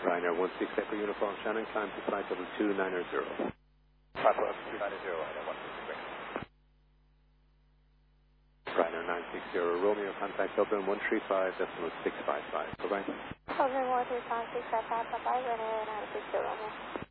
Ryanair 16 Echo Uniform Shannon, climb to flight level 290. 290, Ryanair 16 Ryanair 960 Romeo, contact Dublin 135.655. Bye-bye. Dublin 135.655, bye-bye, Ryanair 960 Romeo.